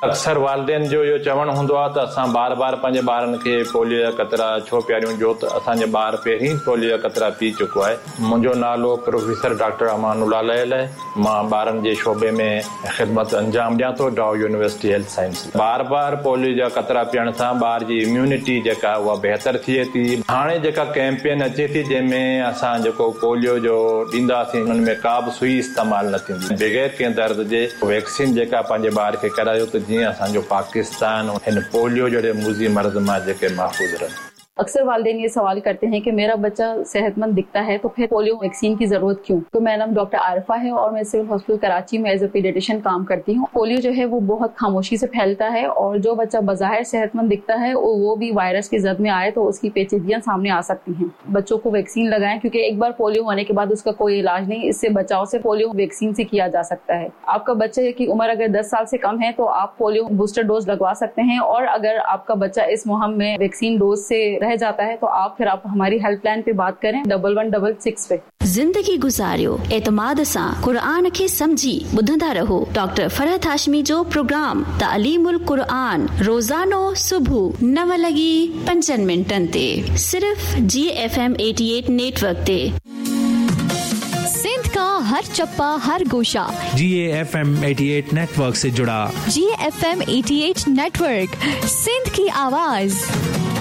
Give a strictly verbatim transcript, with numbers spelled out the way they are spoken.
अक्सर वालदेन जो इहो चवणु हूंदो आहे त असां बार बार पंहिंजे ॿारनि खे पोलियो जा क़तरा छो पियारियूं, जो त असांजे ॿार पहिरीं पोलियो जा क़तरा पी चुको आहे। मुंहिंजो नालो प्रोफेसर डॉक्टर अमानुल्लाह लयल आहे। मां ॿारनि जे शोबे में ख़िदमत अंजाम ॾियां थो, डाउ यूनिवर्सिटी हेल्थ साइंस। बार बार पोलियो जा क़तरा पीअण सां ॿार जी इम्यूनिटी जेका उहा बहितर थिए थी। हाणे जेका कैंपेन अचे थी जंहिंमें असां जेको पोलियो जो ॾींदासीं हुन में का बि सुई इस्तेमालु न थींदी, बग़ैर कंहिं दर्द जे वैक्सीन जेका पंहिंजे ॿार खे करायो त जीअं असांजो पाकिस्तान हिन पोलियो जहिड़े मुज़ी मर्ज़ मां जेके महफूज़ रहनि। अक्सर वालिदैन ये सवाल करते हैं कि मेरा बच्चा सेहतमंद दिखता है तो फिर पोलियो वैक्सीन की जरूरत क्यों। तो मेरा नाम डॉक्टर आरिफा है और मैं सिविल हॉस्पिटल कराची में एज ए पीडियाट्रिशियन काम करती हूँ। पोलियो जो है वो बहुत खामोशी से फैलता है और जो बच्चा बज़ाहिर सेहतमंद दिखता है वो भी वायरस की जद में आए तो उसकी पेचीदगियां सामने आ सकती हैं। बच्चों को वैक्सीन लगाएं क्योंकि एक बार पोलियो होने के बाद उसका कोई इलाज नहीं, इससे बचाव से पोलियो वैक्सीन से किया जा सकता है। आपका बच्चे की उम्र अगर दस साल से कम है तो आप पोलियो बूस्टर डोज लगवा सकते हैं और अगर आपका बच्चा इस मुहिम में वैक्सीन डोज से रह जाता है तो आप फिर आप हमारी हेल्पलाइन पे बात करें डबल वन डबल सिक्स पे। जिंदगी गुजारियो एतमाद सां क़ुरान खे समझी ॿुधंदा रहो डॉक्टर फरहत हाशमी जो प्रोग्राम तालीमुल क़ुरान रोज़ानो सुबुह नव लॻी पंजनि मिंटनि ते सिर्फ़ जी एफ एम अठासी नेटवर्क ते। सिंध का हर चप्पा हर गोशा जी एफ एम अठासी नेटवर्क से जुड़ा। जी एफ एम अठासी नेटवर्क, सिंध की आवाज।